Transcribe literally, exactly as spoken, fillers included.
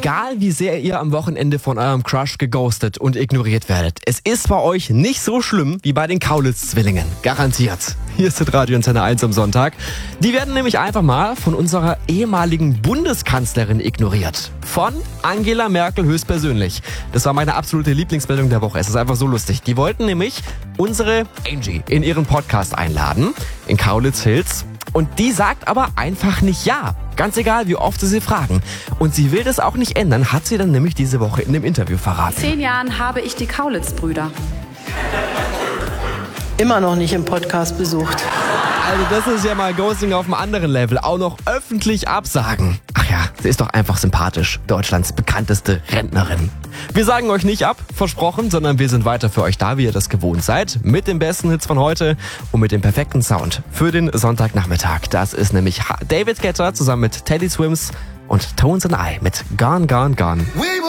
Egal wie sehr ihr am Wochenende von eurem Crush geghostet und ignoriert werdet, es ist bei euch nicht so schlimm wie bei den Kaulitz-Zwillingen. Garantiert. Hier ist Radio Antenne eins am Sonntag. Die werden nämlich einfach mal von unserer ehemaligen Bundeskanzlerin ignoriert. Von Angela Merkel höchstpersönlich. Das war meine absolute Lieblingsmeldung der Woche. Es ist einfach so lustig. Die wollten nämlich unsere Angie in ihren Podcast einladen, in Kaulitz Hills. Und die sagt aber einfach nicht ja. Ganz egal, wie oft sie sie fragen. Und sie will das auch nicht ändern, hat sie dann nämlich diese Woche in dem Interview verraten. In zehn Jahren habe ich die Kaulitz-Brüder immer noch nicht im Podcast besucht. Also das ist ja mal Ghosting auf einem anderen Level. Auch noch öffentlich absagen. Ach ja, sie ist doch einfach sympathisch. Deutschlands bekannteste Rentnerin. Wir sagen euch nicht ab, versprochen, sondern wir sind weiter für euch da, wie ihr das gewohnt seid. Mit den besten Hits von heute und mit dem perfekten Sound für den Sonntagnachmittag. Das ist nämlich David Guetta zusammen mit Teddy Swims und Tones and I mit Gone, Gone, Gone.